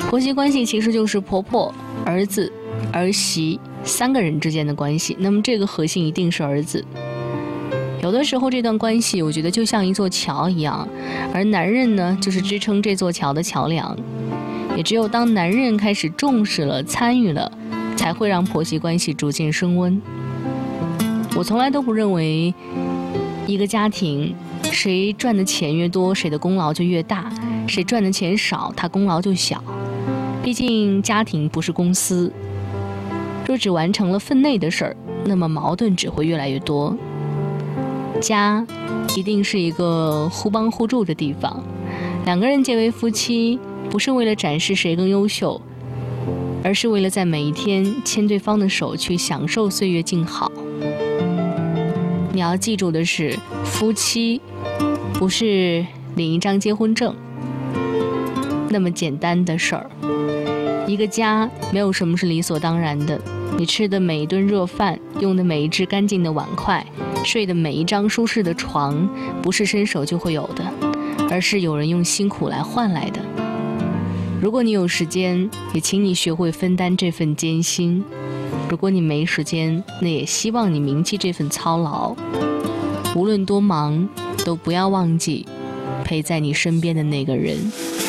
婆媳关系其实就是婆婆、儿子、儿媳3个人之间的关系，那么这个核心一定是儿子。有的时候这段关系我觉得就像一座桥一样，而男人呢就是支撑这座桥的桥梁。也只有当男人开始重视了、参与了，才会让婆媳关系逐渐升温。我从来都不认为一个家庭谁赚的钱越多，谁的功劳就越大，谁赚的钱少，他功劳就小。毕竟家庭不是公司，若只完成了分内的事儿，那么矛盾只会越来越多。家一定是一个互帮互助的地方，两个人结为夫妻，不是为了展示谁更优秀，而是为了在每一天牵对方的手去享受岁月静好。你要记住的是，夫妻不是领一张结婚证那么简单的事儿。一个家没有什么是理所当然的，你吃的每一顿热饭，用的每一只干净的碗筷，睡的每一张舒适的床，不是伸手就会有的，而是有人用辛苦来换来的。如果你有时间，也请你学会分担这份艰辛；如果你没时间，那也希望你铭记这份操劳。无论多忙，都不要忘记陪在你身边的那个人。